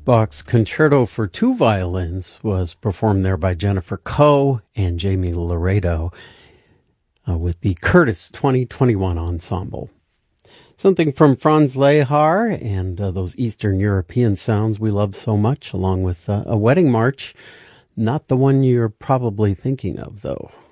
Bach's Concerto for Two Violins was performed there by Jennifer Coe and Jamie Laredo with the Curtis 2021 Ensemble. Something from Franz Lehár and those Eastern European sounds we love so much, along with a wedding march. Not the one you're probably thinking of, though.